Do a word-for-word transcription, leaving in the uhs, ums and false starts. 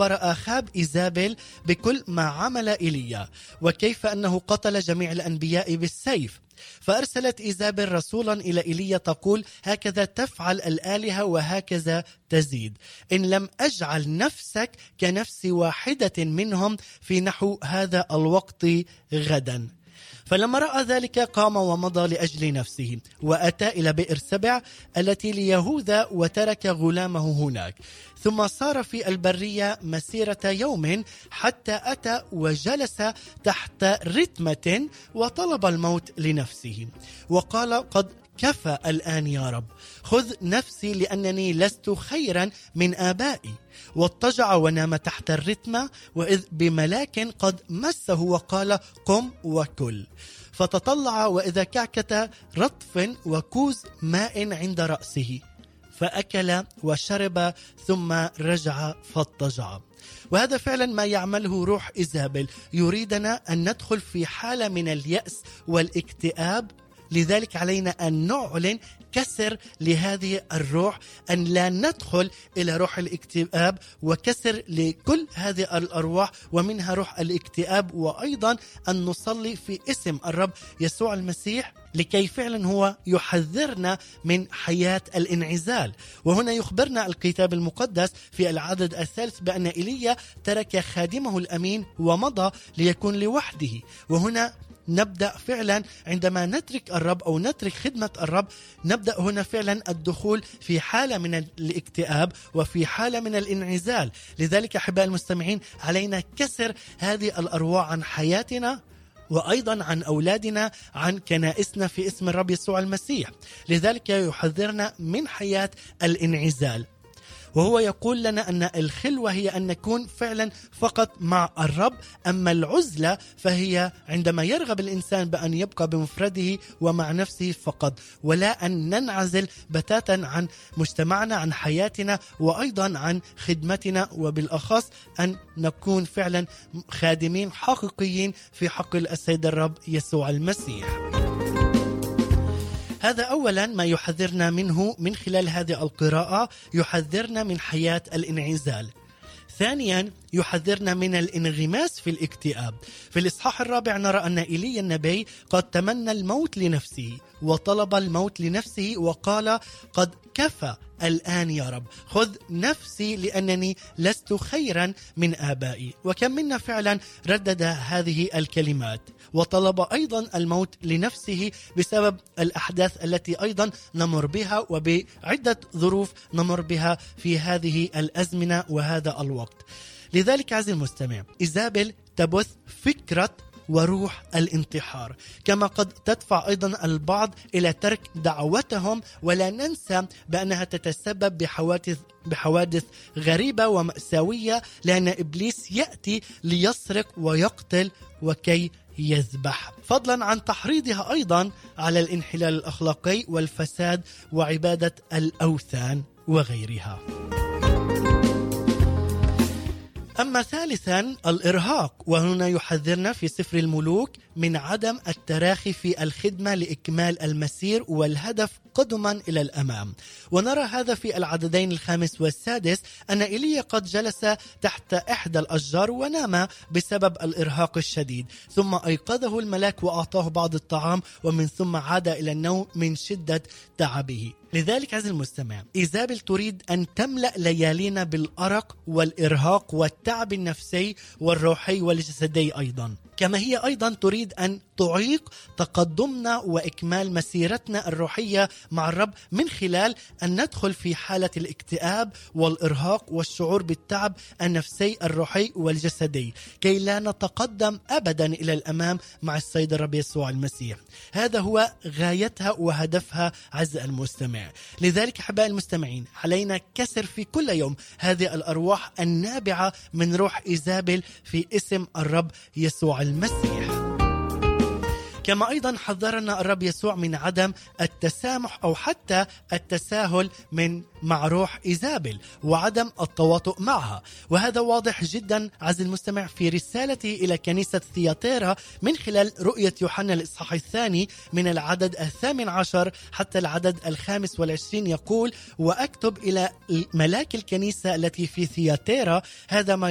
أخبر آخاب إيزابل بكل ما عمل إيليا وكيف أنه قتل جميع الأنبياء بالسيف. فأرسلت إيزابل رسولا إلى إيليا تقول: هكذا تفعل الآلهة وهكذا تزيد، إن لم أجعل نفسك كنفس واحدة منهم في نحو هذا الوقت غدا. فلما رأى ذلك قام ومضى لأجل نفسه، وأتى إلى بئر سبع التي ليهوذا وترك غلامه هناك، ثم صار في البرية مسيرة يوم حتى أتى وجلس تحت رتمة وطلب الموت لنفسه، وقال: قد كفى الآن يا رب، خذ نفسي لأنني لست خيرا من آبائي. واضطجع ونام تحت الرتمة، وإذ بملاك قد مسه وقال: قم وكل. فتطلع وإذا كعكة رطف وكوز ماء عند رأسه، فأكل وشرب ثم رجع فاضطجع. وهذا فعلا ما يعمله روح إيزابل، يريدنا أن ندخل في حالة من اليأس والاكتئاب. لذلك علينا أن نعلن كسر لهذه الروح، أن لا ندخل إلى روح الاكتئاب، وكسر لكل هذه الأرواح ومنها روح الاكتئاب. وأيضا أن نصلي في اسم الرب يسوع المسيح لكي فعلا هو يحذرنا من حياة الانعزال. وهنا يخبرنا الكتاب المقدس في العدد الثالث بأن إيليا ترك خادمه الأمين ومضى ليكون لوحده. وهنا نبدأ فعلا عندما نترك الرب أو نترك خدمة الرب، نبدأ هنا فعلا الدخول في حالة من الاكتئاب وفي حالة من الانعزال. لذلك أحباء المستمعين علينا كسر هذه الأرواح عن حياتنا وأيضا عن أولادنا، عن كنائسنا في اسم الرب يسوع المسيح. لذلك يحذرنا من حياة الانعزال، وهو يقول لنا أن الخلوة هي أن نكون فعلا فقط مع الرب، أما العزلة فهي عندما يرغب الإنسان بأن يبقى بمفرده ومع نفسه فقط، ولا أن ننعزل بتاتا عن مجتمعنا، عن حياتنا، وأيضا عن خدمتنا، وبالأخص أن نكون فعلا خادمين حقيقيين في حق السيد الرب يسوع المسيح. هذا أولا ما يحذرنا منه من خلال هذه القراءة، يحذرنا من حياة الانعزال. ثانيا يحذرنا من الانغماس في الاكتئاب. في الإصحاح الرابع نرى أن إيليا النبي قد تمنى الموت لنفسه وطلب الموت لنفسه وقال: قد كفى الآن يا رب، خذ نفسي لأنني لست خيرا من آبائي. وكم منا فعلا ردد هذه الكلمات وطلب أيضا الموت لنفسه بسبب الأحداث التي أيضا نمر بها وبعدة ظروف نمر بها في هذه الأزمنة وهذا الوقت. لذلك عزيزي المستمع، إيزابل تبث فكرة وروح الانتحار، كما قد تدفع أيضا البعض إلى ترك دعوتهم، ولا ننسى بأنها تتسبب بحوادث بحوادث غريبة ومأساوية، لأن إبليس يأتي ليسرق ويقتل وكي يذبح، فضلا عن تحريضها أيضا على الانحلال الأخلاقي والفساد وعبادة الأوثان وغيرها. أما ثالثا الإرهاق، وهنا يحذرنا في سفر الملوك من عدم التراخي في الخدمة لإكمال المسير والهدف قدما إلى الأمام. ونرى هذا في العددين الخامس والسادس أن إيليا قد جلس تحت إحدى الأشجار ونام بسبب الإرهاق الشديد، ثم أيقظه الملاك وأعطاه بعض الطعام، ومن ثم عاد إلى النوم من شدة تعبه. لذلك عزيزي المستمع، إيزابل تريد أن تملأ ليالينا بالأرق والإرهاق والتعب النفسي والروحي والجسدي أيضا، كما هي أيضا تريد أن تعيق تقدمنا وإكمال مسيرتنا الروحية مع الرب من خلال أن ندخل في حالة الاكتئاب والإرهاق والشعور بالتعب النفسي الروحي والجسدي، كي لا نتقدم أبدا إلى الأمام مع السيد الرب يسوع المسيح. هذا هو غايتها وهدفها عزيزي المستمع. لذلك أحبائي المستمعين، علينا كسر في كل يوم هذه الأرواح النابعة من روح إيزابل في اسم الرب يسوع المسيح. كما أيضا حذرنا الرب يسوع من عدم التسامح أو حتى التساهل من مع روح إيزابل وعدم التواطؤ معها، وهذا واضح جدا عزيزي المستمع في رسالته إلى كنيسة ثياتيرا من خلال رؤية يوحنا الإصحاح الثاني من العدد الثامن عشر حتى العدد الخامس والعشرين، يقول: وأكتب إلى ملاك الكنيسة التي في ثياتيرا هذا ما